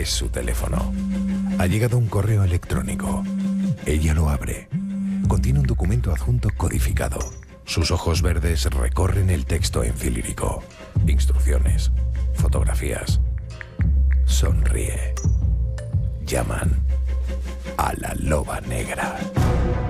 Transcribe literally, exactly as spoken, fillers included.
Es su teléfono. Ha llegado un correo electrónico. Ella lo abre. Contiene un documento adjunto codificado. Sus ojos verdes recorren el texto en filírico. Instrucciones. Fotografías. Sonríe. Llaman a la loba negra.